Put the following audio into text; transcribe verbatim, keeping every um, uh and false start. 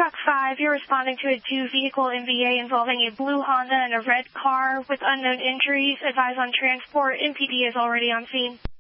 Truck five, you're responding to a two-vehicle M V A involving a blue Honda and a red car with unknown injuries. Advise on transport. M P D is already on scene.